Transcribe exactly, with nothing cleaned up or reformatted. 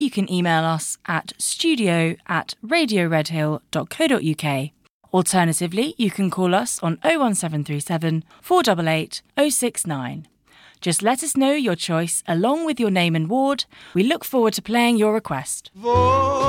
you can email us at studio at radioredhill.co.uk. Alternatively, you can call us on oh one seven three seven, four eight eight, oh six nine. Just let us know your choice along with your name and ward. We look forward to playing your request.